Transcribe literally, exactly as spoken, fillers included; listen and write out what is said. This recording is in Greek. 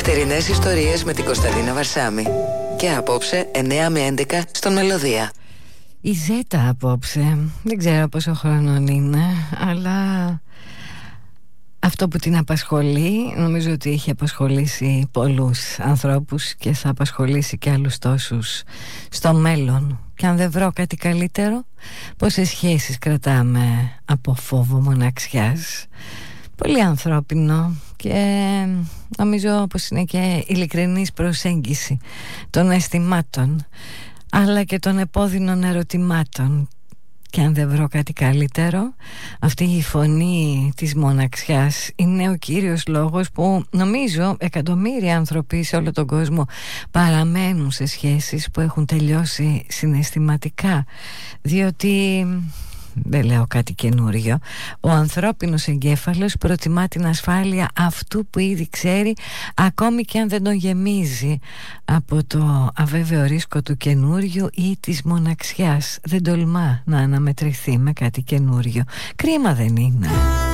Νυχτερινές ιστορίες με την Κωνσταντίνα Βαρσάμη. Και απόψε εννιά με έντεκα στον Μελωδία. Η Ζέτα απόψε, δεν ξέρω πόσο χρόνο είναι, αλλά αυτό που την απασχολεί νομίζω ότι είχε απασχολήσει πολλούς ανθρώπους και θα απασχολήσει και άλλους τόσους στο μέλλον. Και αν δεν βρω κάτι καλύτερο, πόσες σχέσεις κρατάμε από φόβο μοναξιάς. Πολύ ανθρώπινο και νομίζω πως είναι και ειλικρινής προσέγγιση των αισθημάτων αλλά και των επώδυνων ερωτημάτων. Και αν δεν βρω κάτι καλύτερο, αυτή η φωνή της μοναξιάς είναι ο κύριος λόγος που νομίζω εκατομμύρια άνθρωποι σε όλο τον κόσμο παραμένουν σε σχέσεις που έχουν τελειώσει συναισθηματικά, διότι... δεν λέω κάτι καινούριο. Ο ανθρώπινος εγκέφαλος προτιμά την ασφάλεια αυτού που ήδη ξέρει, ακόμη και αν δεν τον γεμίζει από το αβέβαιο ρίσκο του καινούριου ή της μοναξιάς. Δεν τολμά να αναμετρηθεί με κάτι καινούριο. Κρίμα δεν είναι?